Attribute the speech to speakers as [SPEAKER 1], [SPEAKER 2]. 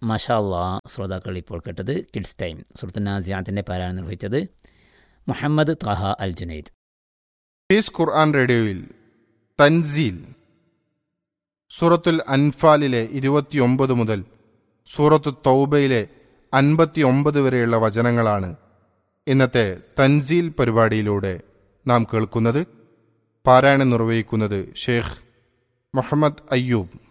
[SPEAKER 1] മാഷാ അല്ലാ. ശ്രോതാക്കൾ ഇപ്പോൾ കേട്ടത് കിഡ്സ് ടൈം. സൂറത്തുൻ നാസിയാത്തിൻ്റെ പാരായണം നിർവഹിച്ചത് മുഹമ്മദ് ത്വാഹ അൽ ജുനൈദ്.
[SPEAKER 2] പീസ് ഖുർആൻ റേഡിയോയിൽ തൻസീൽ സൂറത്തുൽ അൻഫാലിലെ 29 മുതൽ സൂറത്തു തൗബയിലെ 59 വരെയുള്ള വചനങ്ങളാണ് ഇന്നത്തെ തൻസീൽ പരിപാടിയിലൂടെ നാം കേൾക്കുന്നത്. പാരായണം നിർവഹിക്കുന്നത് ഷെയ്ഖ് മുഹമ്മദ് അയ്യൂബ്.